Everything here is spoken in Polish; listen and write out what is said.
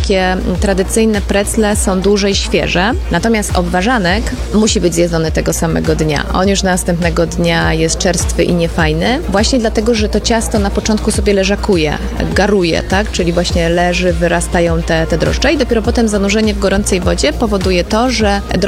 takie tradycyjne precle są dłużej świeże, natomiast obwarzanek musi być zjedzony tego samego dnia. On już następnego dnia jest czerstwy i niefajny, właśnie dlatego, że to ciasto na początku sobie leżakuje, garuje, tak? Czyli właśnie leży, wyrastają te drożdże i dopiero potem zanurzenie w gorącej wodzie powoduje to, że